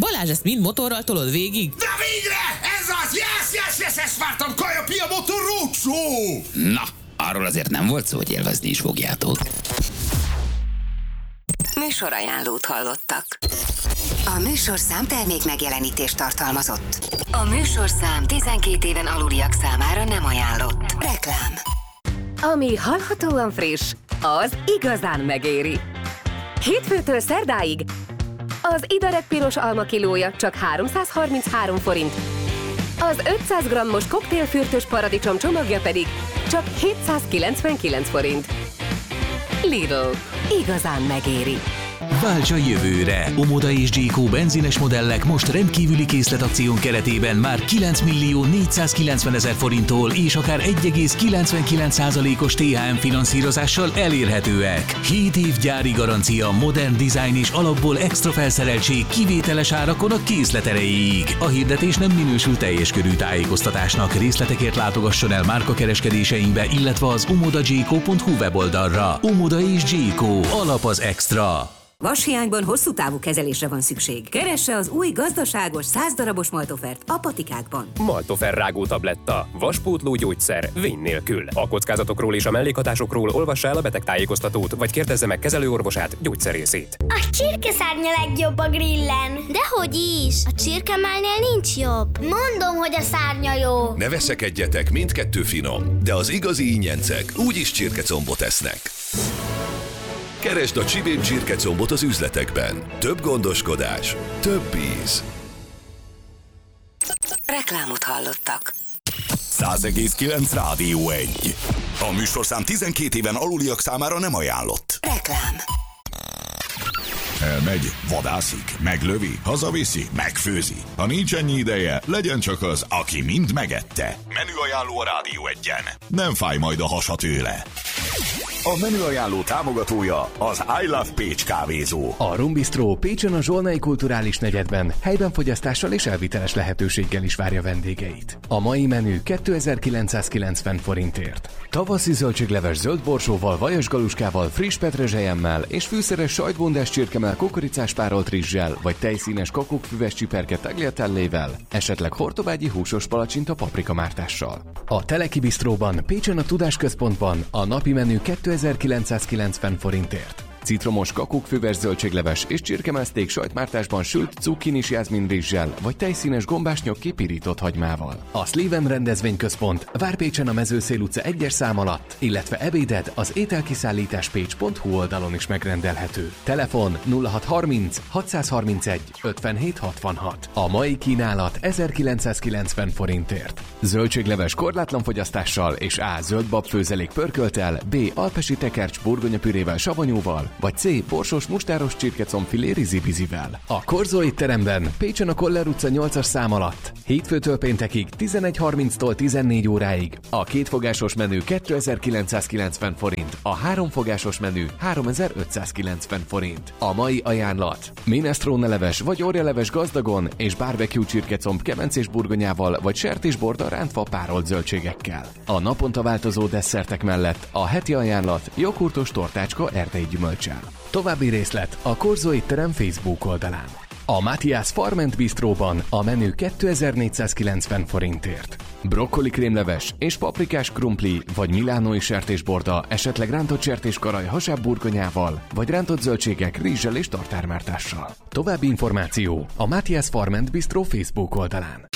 Balázs, ezt mind motorral tolod végig? De végre! Ez az! Yes, ezt vártam! Kaja Pia Motor Roadshow! Na, arról azért nem volt szó, hogy élvezni is fogjátok. Műsorajánlót hallottak. A műsorszám termék megjelenítést tartalmazott. A műsorszám 12 éven aluliak számára nem ajánlott. Reklám. Ami hallhatóan friss, az igazán megéri. Hétfőtől szerdáig az Idarek piros alma kilója csak 333 forint. Az 500 g-os koktélfürtös paradicsom csomagja pedig csak 799 forint. Lidl. Igazán megéri. Válts a jövőre! Omoda és Gyékó benzines modellek most rendkívüli készletakción keretében már 9.490.000 forinttól és akár 1,99%-os THM finanszírozással elérhetőek. 7 év gyári garancia, modern dizájn és alapból extra felszereltség kivételes árakon a készlet erejéig. A hirdetés nem minősül teljes körű tájékoztatásnak. Részletekért látogasson el márkakereskedéseinkbe, illetve az omodagyékó.hu weboldalra. Omoda és Gyékó. Alap az extra. Vashiányban hosszú távú kezelésre van szükség. Keresse az új gazdaságos 100 darabos Maltofert a patikákban. Maltofer rágó tabletta. Vaspótló gyógyszer. Vény nélkül. A kockázatokról és a mellékhatásokról olvassa el a betegtájékoztatót, vagy kérdezze meg kezelőorvosát, gyógyszerészét. A csirkeszárnya legjobb a grillen. Dehogy is. A csirkemálnél nincs jobb. Mondom, hogy a szárnya jó. Ne veszekedjetek, mindkettő finom, de az igazi ingyencek úgyis csirkecombot esznek. Keresd a Csibém csirkecombot az üzletekben. Több gondoskodás, több íz. Reklámot hallottak. 100,9 Rádió 1. A műsorszám 12 éven aluliak számára nem ajánlott. Reklám. Elmegy, vadászik, meglövi, hazaviszi, megfőzi. Ha nincs ennyi ideje, legyen csak az, aki mind megette. Menüajánló a Rádió 1-en. Nem fáj majd a hasa tőle. A menüajánló támogatója az I Love Pécs kávézó. A Rum Bistro Pécsen a Zsolnai Kulturális Negyedben helyben fogyasztással és elviteles lehetőséggel is várja vendégeit. A mai menü 2990 forintért. Tavaszi zöldségleves zöld borsóval, vajas galuskával, friss petrezselyemmel és fűszeres sajtbundás csirkemell kukoricás párolt rizssel, vagy tejszínes kakukfüves csiperke tagliatellével, esetleg hortobágyi húsos palacsinta paprikamártással. A Teleki Bistróban Pécsen a Tudásközpontban a napi menü 2990 forintért. Citromos kakukfüves zöldségleves és csirkemellszték sajtmártásban sült cukkinis jázmin rizssel, vagy tejszínes gombás nyokki pirított hagymával. A Sleven rendezvényközpont Várpécsen a Mezőszél utca 1-es szám alatt, illetve ebéded az ételkiszállításpécs.hu oldalon is megrendelhető. Telefon 0630 631 5766. A mai kínálat 1990 forintért. Zöldségleves korlátlan fogyasztással és A. zöldbab főzelék pörkölttel, B. alpesi tekercs burgonyapürével savanyúval, vagy C. borsos mustáros csirkecomfilé rizibizivel. A Korzó étteremben Pécsen a Koller utca 8-as szám alatt hétfőtől péntekig 11:30-tól 14 óráig a kétfogásos menü 2990 forint, a háromfogásos menü 3590 forint. A mai ajánlat: minestrone leves vagy orjaleves gazdagon és barbecue csirkecomb kemencés burgonyával vagy sertésborda rántva párolt zöldségekkel. A naponta változó desszertek mellett a heti ajánlat joghurtos tortácska erdei gyümölccsel. További részlet a Korzó étterem Facebook oldalán. A Matthias Farm & Bistróban a menü 2490 forintért. Brokkoli krémleves és paprikás krumpli vagy milánói sertésborda, esetleg rántott sertéskaraj hasább burgonyával, vagy rántott zöldségek rizssel és tartármártással. További információ a Matthias Farm & Bistró Facebook oldalán.